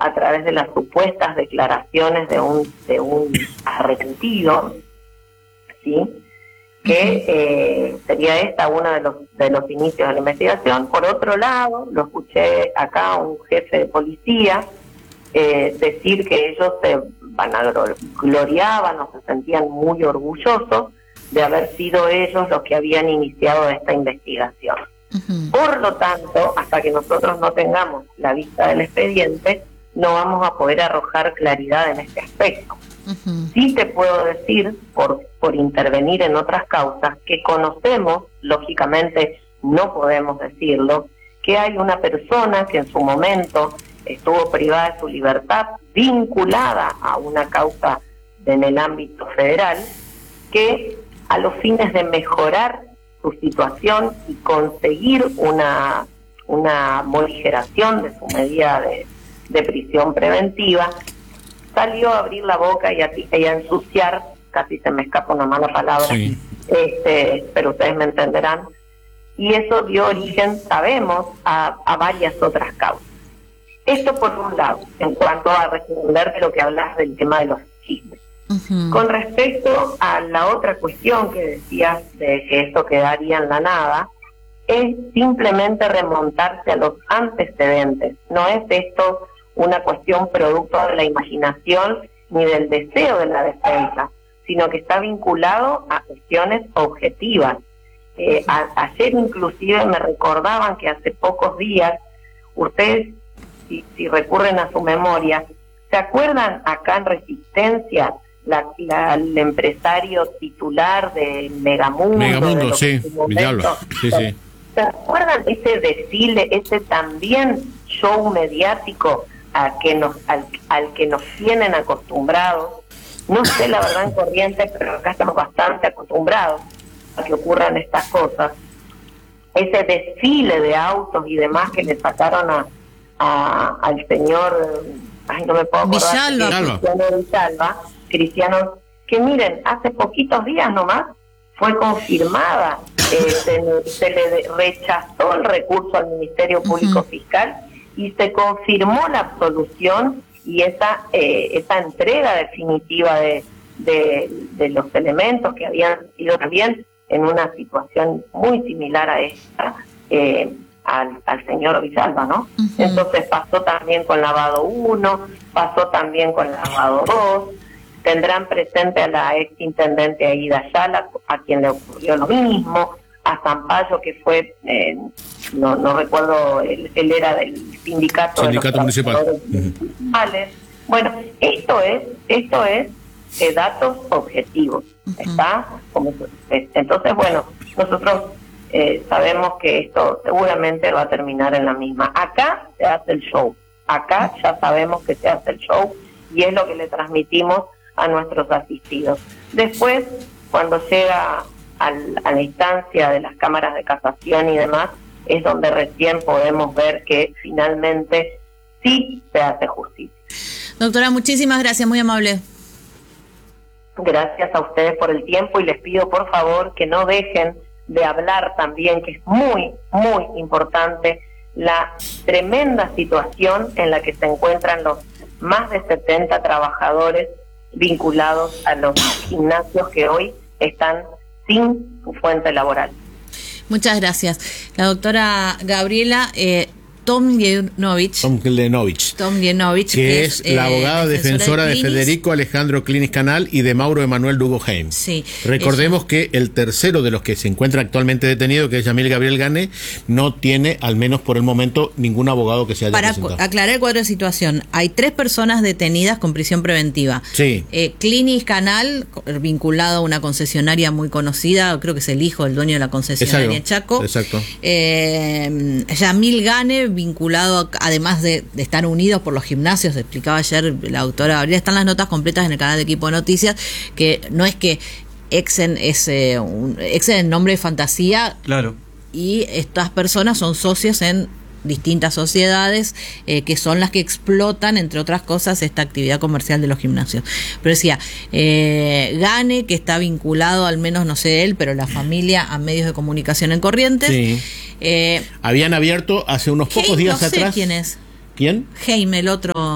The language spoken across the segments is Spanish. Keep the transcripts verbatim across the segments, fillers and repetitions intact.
a través de las supuestas declaraciones de un de un arrepentido, ¿sí? Que eh, sería esta uno de los de los inicios de la investigación. Por otro lado, lo escuché acá un jefe de policía eh, decir que ellos se vanagloriaban o se sentían muy orgullosos de haber sido ellos los que habían iniciado esta investigación. Uh-huh. Por lo tanto, hasta que nosotros no tengamos la vista del expediente, no vamos a poder arrojar claridad en este aspecto. Uh-huh. Sí te puedo decir, por, por intervenir en otras causas, que conocemos, lógicamente no podemos decirlo, que hay una persona que en su momento estuvo privada de su libertad, vinculada a una causa en el ámbito federal, que a los fines de mejorar su situación y conseguir una, una moligeración de su medida de, de prisión preventiva, salió a abrir la boca y a, y a ensuciar, casi se me escapa una mala palabra, sí. este, pero ustedes me entenderán, y eso dio origen, sabemos, a, a varias otras causas. Esto por un lado, en cuanto a responder de lo que hablas del tema de los chismes. Uh-huh. Con respecto a la otra cuestión que decías de que esto quedaría en la nada, es simplemente remontarse a los antecedentes. No es esto una cuestión producto de la imaginación ni del deseo de la defensa, sino que está vinculado a cuestiones objetivas. Eh, a, ayer inclusive me recordaban que hace pocos días, ustedes, si, si recurren a su memoria, ¿se acuerdan acá en Resistencia? La, la, el empresario titular de Megamundo, Megamundo, de sí, Villalba, sí, sí. ¿Se acuerdan ese desfile, ese también show mediático a que nos, al, al que nos tienen acostumbrados? No sé la verdad en Corrientes, pero acá estamos bastante acostumbrados a que ocurran estas cosas. Ese desfile de autos y demás que le sacaron a, a al señor, ay, no me puedo acordar, Villalba. Cristiano Villalba, Cristiano, que miren, hace poquitos días nomás fue confirmada, eh, se, se le rechazó el recurso al Ministerio Público uh-huh. Fiscal y se confirmó la absolución y esa eh, esa entrega definitiva de, de, de los elementos que habían sido también en una situación muy similar a esta, eh, al, al señor Villalba, ¿no? Uh-huh. Entonces pasó también con lavado uno, pasó también con lavado dos. Tendrán presente a la ex intendente Aida Ayala, a quien le ocurrió lo mismo, a Zampayo, que fue, eh, no no recuerdo, él, él era del sindicato, sindicato de los municipal. municipales. Uh-huh. Bueno, esto es, esto es de datos objetivos, uh-huh. ¿está? Como, entonces, bueno, nosotros eh, sabemos que esto seguramente va a terminar en la misma. Acá se hace el show, acá ya sabemos que se hace el show y es lo que le transmitimos a nuestros asistidos. Después, cuando llega al, a la instancia de las cámaras de casación y demás, es donde recién podemos ver que finalmente sí se hace justicia. Doctora, muchísimas gracias, muy amable. Gracias a ustedes por el tiempo y les pido por favor que no dejen de hablar también, que es muy, muy importante, la tremenda situación en la que se encuentran los más de setenta trabajadores vinculados a los gimnasios que hoy están sin su fuente laboral. Muchas gracias. La doctora Gabriela eh, Tomljenovich. Tomljenovich. Tomljenovich, que, que es, es la eh, abogada defensora de, de Federico Alejandro Klinis Canal y de Mauro Emanuel Lugo Heims. Sí, recordemos ella... que el tercero de los que se encuentra actualmente detenido, que es Yamil Gabriel Gane, no tiene, al menos por el momento, ningún abogado que se haya Para presentado. Para aclarar el cuadro de situación, hay tres personas detenidas con prisión preventiva. Sí. Eh, Klinis Canal, vinculado a una concesionaria muy conocida, creo que es el hijo del dueño de la concesionaria Chaco. Exacto. Eh, Yamil Gane, vinculado, además de, de estar unidos por los gimnasios, explicaba ayer la doctora Gabriela, están las notas completas en el canal de Equipo de Noticias, que no es que Exen es eh, un, Exen en nombre de fantasía, claro, y estas personas son socios en distintas sociedades eh, que son las que explotan, entre otras cosas, esta actividad comercial de los gimnasios. Pero decía, eh, Gane, que está vinculado, al menos no sé él, pero la familia, a medios de comunicación en Corrientes. Sí. Eh, Habían abierto hace unos pocos Heim, días no sé atrás. ¿Quién es? ¿Quién? Heim, el otro.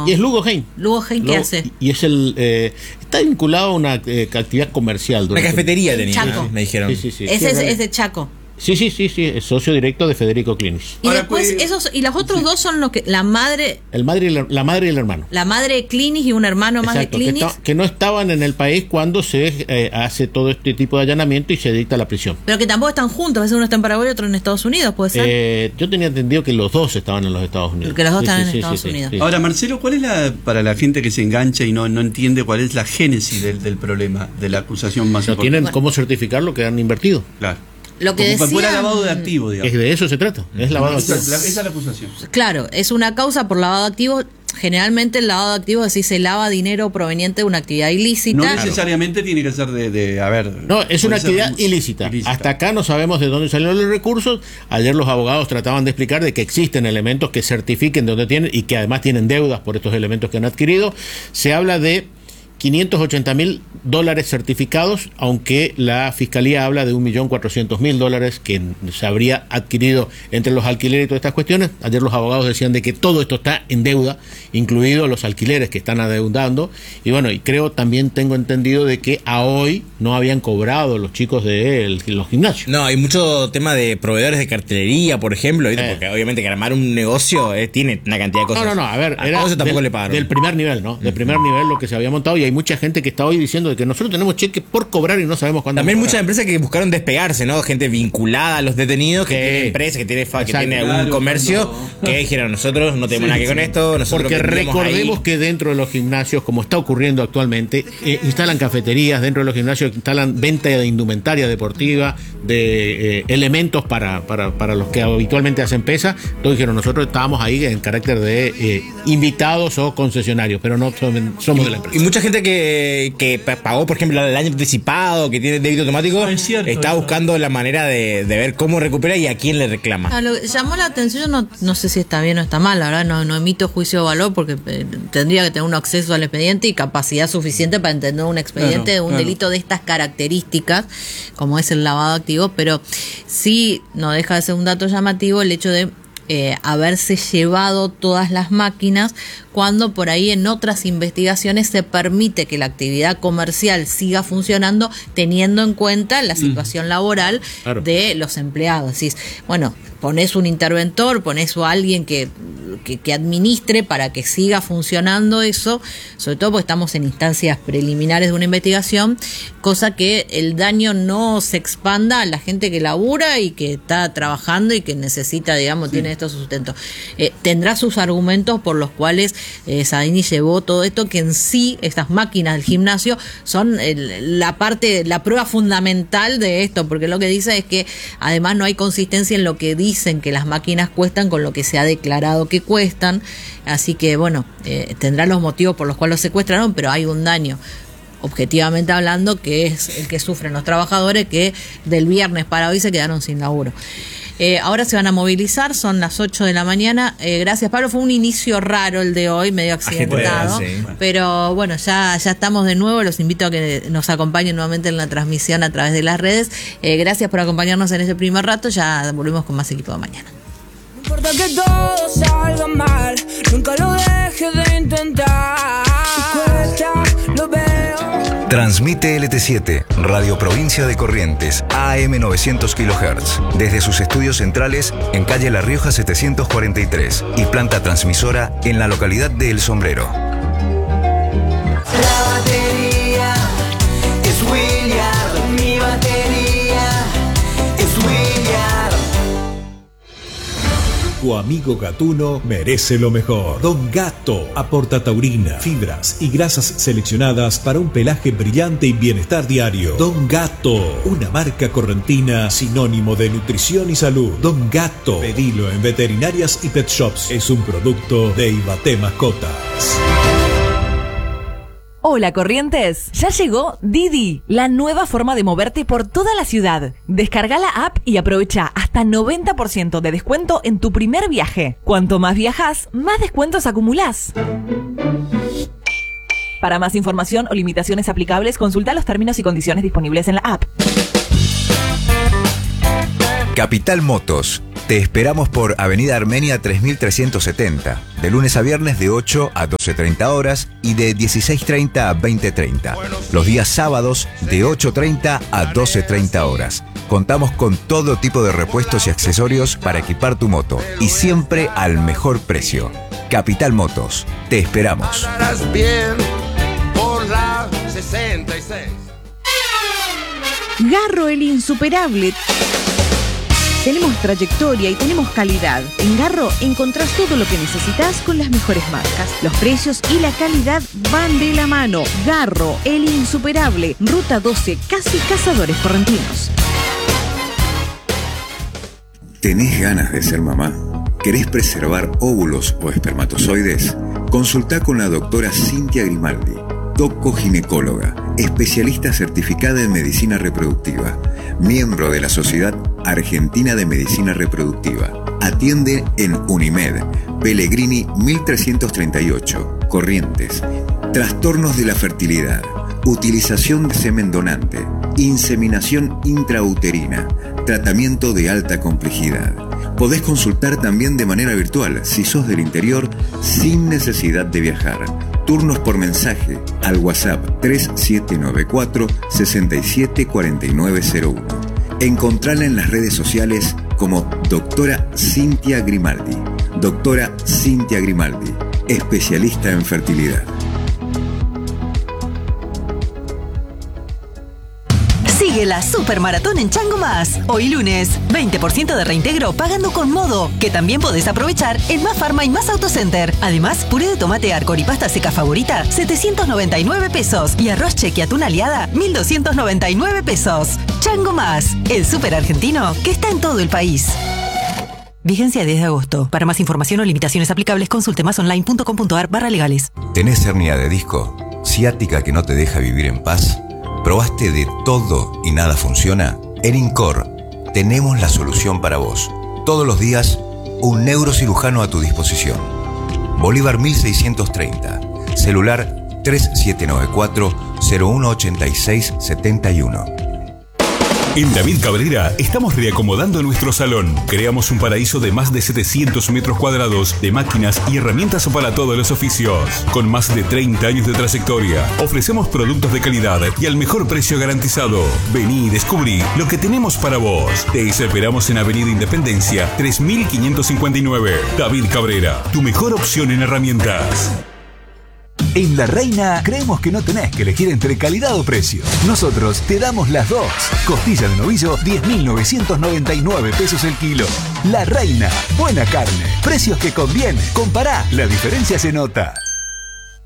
Y es Lugo Hein. Lugo Hein, ¿qué Lugo, hace? Y es el eh, está vinculado a una eh, actividad comercial. Una cafetería En tenía, Chaco. me dijeron. Sí, sí, sí. Ese Sí, es, vale. es de Chaco. Sí, sí, sí, sí, es socio directo de Federico Klinis. Y Ahora, después pues, esos y los otros sí. dos son los que la madre, El madre y la, la madre y el hermano. la madre de Klinis y un hermano más Exacto, de que, Klinis. está- que no estaban en el país cuando se eh, hace todo este tipo de allanamiento y se dicta la prisión. Pero que tampoco están juntos, a veces uno está en Paraguay y otro en Estados Unidos, puede ser. Eh, yo tenía entendido que los dos estaban en los Estados Unidos. Que los dos Sí, estaban sí, en sí, Estados sí, sí, Unidos. sí. Ahora, Marcelo, ¿cuál es la, para la gente que se engancha y no, no entiende cuál es la génesis del, del problema, de la acusación más No importante? tienen cómo certificar lo que han invertido. Claro. Lo que Como fuera decían- lavado de activos, digamos. Es de eso se trata. Es lavado de Esa, activos. es la- esa es la acusación. Claro, es una causa por lavado de activos. Generalmente el lavado de activos así se lava dinero proveniente de una actividad ilícita. No necesariamente tiene que ser de, de a ver. No, es una puede ser actividad mu- ilícita. ilícita. Hasta acá no sabemos de dónde salieron los recursos. Ayer los abogados trataban de explicar de que existen elementos que certifiquen de dónde tienen y que además tienen deudas por estos elementos que han adquirido. Se habla de quinientos ochenta mil dólares certificados, aunque la fiscalía habla de un millón cuatrocientos mil dólares que se habría adquirido entre los alquileres y todas estas cuestiones. Ayer los abogados decían de que todo esto está en deuda, incluidos los alquileres que están adeudando. Y bueno, y creo también tengo entendido de que a hoy no habían cobrado los chicos de el- los gimnasios. No, hay mucho tema de proveedores de cartelería, por ejemplo, ¿viste? Eh. Porque obviamente que armar un negocio eh, tiene una cantidad de cosas. No, no, no, a ver, A era todos tampoco del, le pagaron. del primer nivel, ¿no? Del primer nivel lo que se había montado, y hay mucha gente que está hoy diciendo de que nosotros tenemos cheques por cobrar y no sabemos cuándo. También vamos a muchas cobrar. empresas que buscaron despegarse, ¿no? Gente vinculada a los detenidos, que Sí. tiene empresas, que tiene, fa- que Exacto. tiene algún Claro, comercio, cuando- que dijeron, nosotros no tenemos nada que ver con esto, nosotros Porque vendíamos recordemos ahí. que dentro de los gimnasios, como está ocurriendo actualmente, eh, instalan cafeterías, dentro de los gimnasios instalan venta de indumentaria deportiva, de eh, elementos para, para, para los que habitualmente hacen pesa. Todos dijeron, nosotros estábamos ahí en carácter de eh, invitados o concesionarios, pero no somos, somos de la Y empresa. mucha gente que, que pa- pagó, por ejemplo, el año anticipado, que tiene débito automático, Ah, es cierto, está eso. buscando la manera de, de ver cómo recupera y a quién le reclama. Ah, lo que llamó la atención, yo no, no sé si está bien o está mal, la verdad no, no emito juicio de valor porque eh, tendría que tener un acceso al expediente y capacidad suficiente para entender un expediente Claro, de un claro. delito de estas características, como es el lavado de activos, pero sí no deja de ser un dato llamativo el hecho de eh, haberse llevado todas las máquinas cuando por ahí en otras investigaciones se permite que la actividad comercial siga funcionando teniendo en cuenta la situación laboral Claro. de los empleados. Decís, bueno, pones un interventor, pones a alguien que, que, que administre para que siga funcionando eso, sobre todo porque estamos en instancias preliminares de una investigación, cosa que el daño no se expanda a la gente que labura y que está trabajando y que necesita, digamos, tiene estos sustentos. Eh, tendrá sus argumentos por los cuales eh, Sadini llevó todo esto, que en sí, estas máquinas del gimnasio son el- la parte, la prueba fundamental de esto, porque lo que dice es que además no hay consistencia en lo que dicen que las máquinas cuestan con lo que se ha declarado que cuestan, así que bueno, eh, tendrá los motivos por los cuales los secuestraron, pero hay un daño objetivamente hablando que es el que sufren los trabajadores que del viernes para hoy se quedaron sin laburo. Eh, ahora se van a movilizar, son las ocho de la mañana. Eh, gracias, Pablo. Fue un inicio raro el de hoy, medio accidentado. sí. Pero bueno, ya, ya estamos de nuevo. Los invito a que nos acompañen nuevamente en la transmisión a través de las redes. Eh, gracias por acompañarnos en ese primer rato. Ya volvemos con más equipo de mañana. No importa que todo salga mal, nunca lo dejes de intentar. Si cuesta, lo veo. Transmite L T siete, Radio Provincia de Corrientes, A M novecientos kilohertz, desde sus estudios centrales en calle La Rioja setecientos cuarenta y tres y planta transmisora en la localidad de El Sombrero. La batería es William, mi batería es William. Tu amigo gatuno merece lo mejor. Don Gato aporta taurina, fibras y grasas seleccionadas para un pelaje brillante y bienestar diario. Don Gato, una marca correntina sinónimo de nutrición y salud. Don Gato, pedilo en veterinarias y pet shops. Es un producto de Ibaté Mascotas. Hola Corrientes, ya llegó Didi, la nueva forma de moverte por toda la ciudad. Descarga la app y aprovecha hasta noventa por ciento de descuento en tu primer viaje. Cuanto más viajas, más descuentos acumulás. Para más información o limitaciones aplicables, consulta los términos y condiciones disponibles en la app. Capital Motos, Te esperamos por Avenida Armenia tres mil trescientos setenta, de lunes a viernes de ocho a doce treinta horas y de dieciséis treinta a veinte treinta. Los días sábados de ocho treinta a doce treinta horas. Contamos con todo tipo de repuestos y accesorios para equipar tu moto y siempre al mejor precio. Capital Motos, te esperamos. Andarás bien por la sesenta y seis. Garro el insuperable. Tenemos trayectoria y tenemos calidad. En Garro encontrás todo lo que necesitas con las mejores marcas. Los precios y la calidad van de la mano. Garro, el insuperable. Ruta doce, casi Cazadores Correntinos. ¿Tenés ganas de ser mamá? ¿Querés preservar óvulos o espermatozoides? Consultá con la doctora Cintia Grimaldi, doco-ginecóloga, especialista certificada en medicina reproductiva, miembro de la Sociedad Argentina de Medicina Reproductiva. Atiende en Unimed, Pellegrini mil trescientos treinta y ocho, Corrientes. Trastornos de la fertilidad, utilización de semen donante, inseminación intrauterina, tratamiento de alta complejidad. Podés consultar también de manera virtual si sos del interior sin necesidad de viajar. Turnos por mensaje al WhatsApp tres siete nueve cuatro, seis siete cuatro nueve cero uno. Encontrala en las redes sociales como doctora Cintia Grimaldi. Doctora Cintia Grimaldi, especialista en fertilidad. Sigue la Supermaratón en Chango Más. Hoy lunes, veinte por ciento de reintegro pagando con Modo, que también podés aprovechar en Más Farma y Más Autocenter. Además, puré de tomate Arcor y pasta seca favorita, setecientos noventa y nueve pesos. Y arroz cheque atún aliada, mil doscientos noventa y nueve pesos. Chango Más, el súper argentino que está en todo el país. Vigencia diez de agosto. Para más información o limitaciones aplicables, consulte másonline.com.ar barra legales. ¿Tenés hernia de disco? ¿Ciática que no te deja vivir en paz? ¿Probaste de todo y nada funciona? En Incor tenemos la solución para vos. Todos los días, un neurocirujano a tu disposición. Bolívar mil seiscientos treinta. Celular tres siete nueve cuatro, cero uno ocho seis siete uno. En David Cabrera estamos reacomodando nuestro salón. Creamos un paraíso de más de setecientos metros cuadrados de máquinas y herramientas para todos los oficios. Con más de treinta años de trayectoria, ofrecemos productos de calidad y al mejor precio garantizado. Vení y descubrí lo que tenemos para vos. Te esperamos en Avenida Independencia tres mil quinientos cincuenta y nueve. David Cabrera, tu mejor opción en herramientas. En La Reina creemos que no tenés que elegir entre calidad o precio. Nosotros te damos las dos. Costilla de novillo, diez mil novecientos noventa y nueve pesos el kilo. La Reina, buena carne, precios que convienen. Compará, la diferencia se nota.